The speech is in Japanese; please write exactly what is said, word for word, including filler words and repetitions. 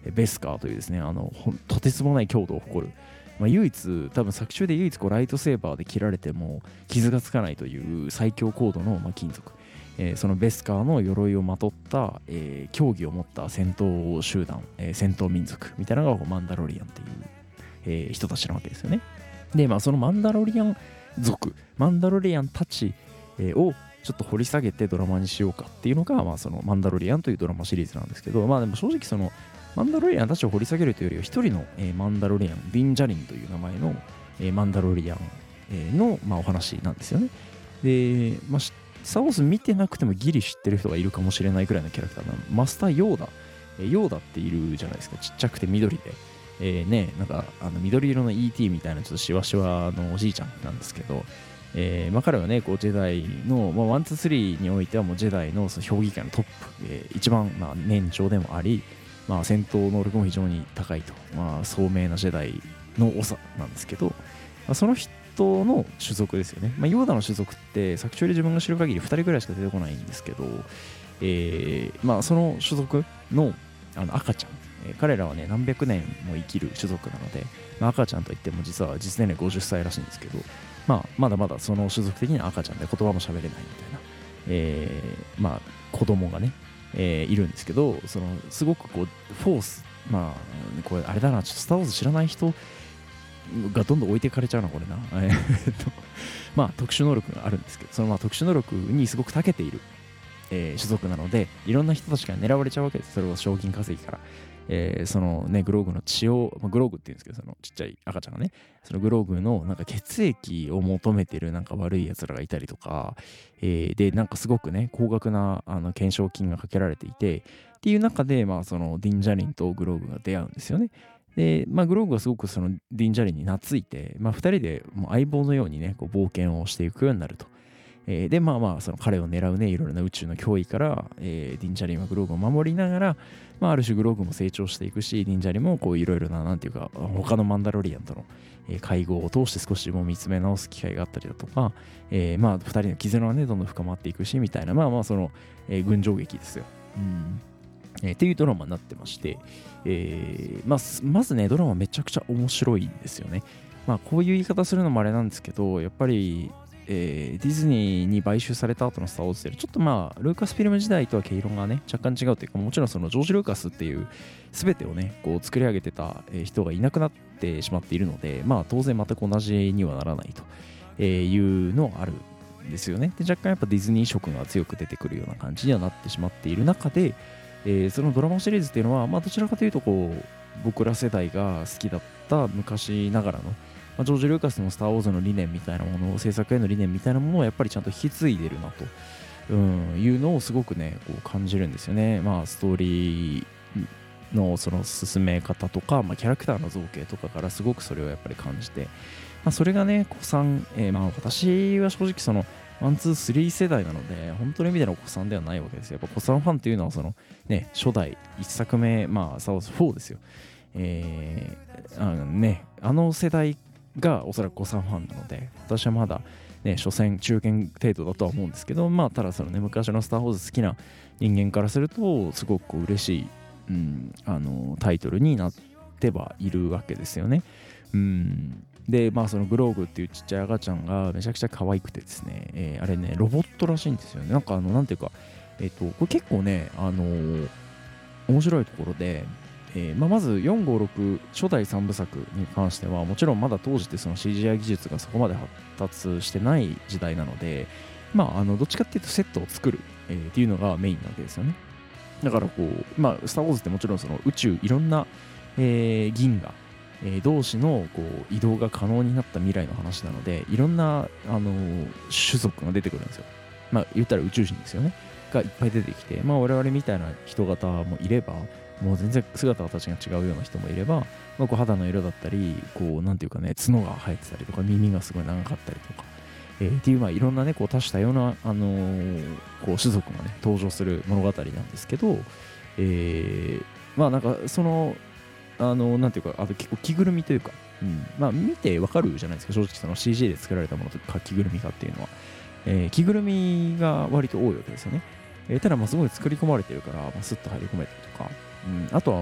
ベスカーというですね、あのとてつもない強度を誇る、まあ、唯一多分作中で唯一こうライトセーバーで切られても傷がつかないという最強高度のまあ金属、えー、そのベスカーの鎧をまとった、えー、競技を持った戦闘集団、えー、戦闘民族みたいなのがマンダロリアンっていう、えー、人たちなわけですよね。で、まあ、そのマンダロリアン族マンダロリアンたち、えー、をちょっと掘り下げてドラマにしようかっていうのが、まあ、そのマンダロリアンというドラマシリーズなんですけど、まあでも正直そのマンダロリアンたちを掘り下げるというよりは一人の、えー、マンダロリアンディン・ジャリンという名前の、えー、マンダロリアン、えー、の、まあ、お話なんですよね。で、まあ、スター・ウォーズ見てなくてもギリ知ってる人がいるかもしれないくらいのキャラクターなマスター・ヨーダ、えー、ヨーダっているじゃないですか。ちっちゃくて緑で、えー、ね、なんかあの緑色の イーティー みたいなちょっとシワシワのおじいちゃんなんですけど、えーまあ、彼はねこうジェダイの、まあ、ワンツースリーにおいてはもうジェダイ の, その評議会のトップ、えー、一番、まあ、年長でもあり、まあ、戦闘能力も非常に高いと、まあ、聡明なジェダイの長なんですけど、まあ、その人の種族ですよね。まあ、ヨーダの種族って作中で自分が知る限りふたりぐらいしか出てこないんですけど、えーまあ、その種族 の, あの赤ちゃん、えー、彼らはね何百年も生きる種族なので、まあ、赤ちゃんといっても実は実年齢ごじゅっさいらしいんですけど、まあ、まだまだその種族的には赤ちゃんで言葉も喋れないみたいな、えー、まあ子供がね、えー、いるんですけど、そのすごくこうフォース、まあこれあれだな、ちょっとスター・ウォーズ知らない人がどんどん置いていかれちゃうなこれなえーっとまあ特殊能力があるんですけど、そのまあ特殊能力にすごく長けている、えー、種族なのでいろんな人たちが狙われちゃうわけです。それを賞金稼ぎから、えー、そのねグローグの血を、まあ、グローグって言うんですけど、そのちっちゃい赤ちゃんがね、そのグローグのなんか血液を求めてるなんか悪い奴らがいたりとか、えー、でなんかすごくね高額なあの懸賞金がかけられていてっていう中で、まあそのディン・ジャリンとグローグが出会うんですよね。で、まあ、グローグはすごくそのディン・ジャリンに懐いて、まあ、ふたりでもう相棒のようにねこう冒険をしていくようになると。えー、でまあまあその彼を狙うねいろいろな宇宙の脅威から、えー、ディン・ジャリンはグローグを守りながら、まあ、ある種グローグも成長していくし、ディン・ジャリンもこういろいろななんていうか他のマンダロリアンとの会合を通して少しでも見つめ直す機会があったりだとか、えー、まあふたりの絆はねどんどん深まっていくしみたいな、まあまあその、えー、群青劇ですよ。うんえー、っていうドラマになってまして、えーまあ、まずねドラマめちゃくちゃ面白いんですよね。まあこういう言い方するのもあれなんですけど、やっぱりえー、ディズニーに買収された後のスター・ウォーズでちょっとまあルーカスフィルム時代とは毛色がね若干違うというか、もちろんそのジョージ・ルーカスっていう全てをねこう作り上げてた人がいなくなってしまっているので、まあ当然全く同じにはならないというのはあるんですよね。で若干やっぱディズニー色が強く出てくるような感じにはなってしまっている中で、えー、そのドラマシリーズっていうのはまあどちらかというとこう僕ら世代が好きだった昔ながらのまあ、ジョージ・ルーカスのスター・ウォーズの理念みたいなものを、制作への理念みたいなものをやっぱりちゃんと引き継いでるなと、うん、いうのをすごくねこう感じるんですよね。まあストーリーのその進め方とか、まあ、キャラクターの造形とかからすごくそれをやっぱり感じて、まあ、それがね子さん、えー、まあ私は正直そのワンツースリー世代なので本当の意味でのお子さんではないわけですよ。やっぱ子さんファンっていうのはそのね初代いっさくめ、まあスター・ウォーズフォーですよ。えー、あのねあの世代がおそらく子さんファンなので、私はまだね初戦中堅程度だとは思うんですけど、まあただそのね昔のスター・ウォーズ好きな人間からするとすごくこう嬉しい、うん、あのタイトルになってはいるわけですよね。うん、でまあそのグローグっていうちっちゃい赤ちゃんがめちゃくちゃ可愛くてですね、えー、あれねロボットらしいんですよね。なんかあのなんていうかえっ、とこれ結構ねあのー、面白いところで。えーまあ、まずよんごろく初代さんぶさくに関してはもちろんまだ当時ってその シージーアイ 技術がそこまで発達してない時代なので、まあ、あのどっちかっていうとセットを作る、えーっていうのがメインなわけですよね。だからこう、まあ、スター・ウォーズってもちろんその宇宙いろんな、えー銀河、えー同士のこう移動が可能になった未来の話なのでいろんな、あのー種族が出てくるんですよ。まあ言ったら宇宙人ですよねがいっぱい出てきて、まあ我々みたいな人型もいればもう全然姿形が違うような人もいれば、まあ、こう肌の色だったりこうなんていうかね角が生えてたりとか耳がすごい長かったりとか、えーっていうまあいろんなねこう多種多様な、あのーこう種族がね登場する物語なんですけど、えーまあなんかそのあのなんていうかあと結構着ぐるみというか、うん、まあ見てわかるじゃないですか、正直その シージー で作られたものとか着ぐるみかっていうのは、えー着ぐるみが割と多いわけですよね。えーただまあすごい作り込まれてるから、まあ、スッと入り込めたりとか、うん、あとは